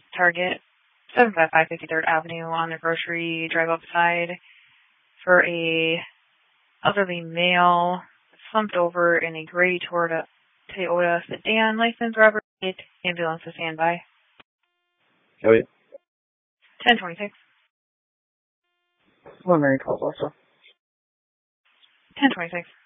Target, 755 53rd Avenue on the grocery drive-up side for a elderly male slumped over in a gray Toyota sedan. License Robert. Ambulance to stand by. Oh, yeah. 1026. One Mary calls also. 1026.